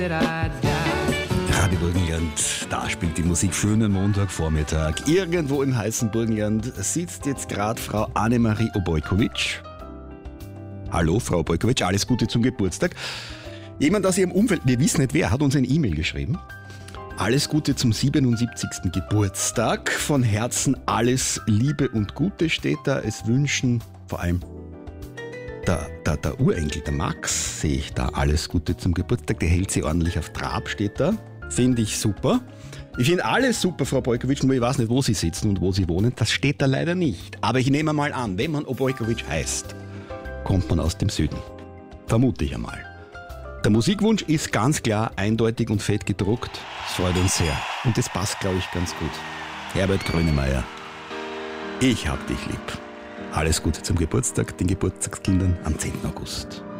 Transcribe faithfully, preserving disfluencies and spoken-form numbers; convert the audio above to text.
Radio Burgenland, da spielt die Musik schönen Montagvormittag. Irgendwo im heißen Burgenland sitzt jetzt gerade Frau Annemarie Obojkovic. Hallo Frau Obojkovic, alles Gute zum Geburtstag. Jemand aus Ihrem Umfeld, wir wissen nicht wer, hat uns eine E-Mail geschrieben. Alles Gute zum siebenundsiebzigsten Geburtstag. Von Herzen alles Liebe und Gute steht da. Es wünschen vor allem der, der, der Urenkel, der Max, sehe ich da. Alles Gute zum Geburtstag. Der hält sie ordentlich auf Trab, steht da. Finde ich super. Ich finde alles super, Frau Obojkovic, nur ich weiß nicht, wo Sie sitzen und wo Sie wohnen. Das steht da leider nicht. Aber ich nehme mal an, wenn man Obojkovic heißt, kommt man aus dem Süden. Vermute ich einmal. Der Musikwunsch ist ganz klar, eindeutig und fett gedruckt. Das freut uns sehr. Und das passt, glaube ich, ganz gut. Herbert Grönemeyer, ich hab dich lieb. Alles Gute zum Geburtstag, den Geburtstagskindern am zehnten August.